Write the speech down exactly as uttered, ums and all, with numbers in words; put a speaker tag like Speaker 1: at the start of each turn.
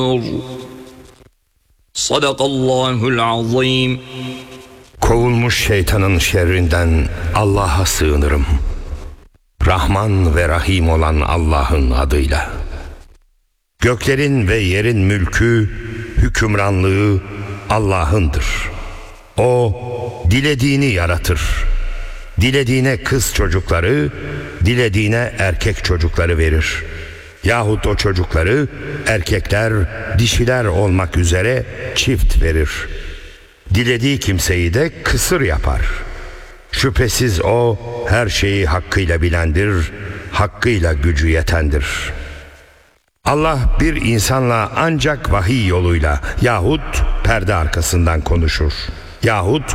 Speaker 1: Sadakallahul azim.
Speaker 2: Kovulmuş şeytanın şerrinden Allah'a sığınırım. Rahman ve Rahim olan Allah'ın adıyla. Göklerin ve yerin mülkü, hükümranlığı Allah'ındır. O dilediğini yaratır. Dilediğine kız çocukları, dilediğine erkek çocukları verir. Yahut o çocukları erkekler, dişiler olmak üzere çift verir. Dilediği kimseyi de kısır yapar. Şüphesiz o her şeyi hakkıyla bilendir, hakkıyla gücü yetendir. Allah bir insanla ancak vahiy yoluyla yahut perde arkasından konuşur. Yahut